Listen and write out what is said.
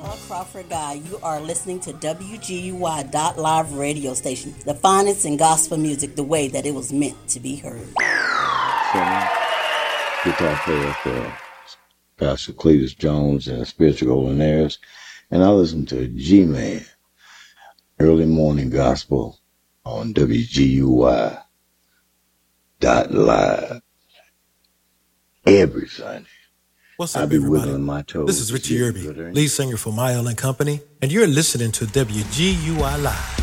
Crawford Guy. You are listening to WGUY.live radio station, the finest in gospel music the way that it was meant to be heard. Guitar player for Pastor Cletus Jones and Spiritual Golden Heirs, and I listen to G-Man, early morning gospel on WGUY.live every Sunday. What's up, I'll be everybody? wiggling my toes. This is Richie Irby, lead singer for My Island Company, and you're listening to WGUI Live.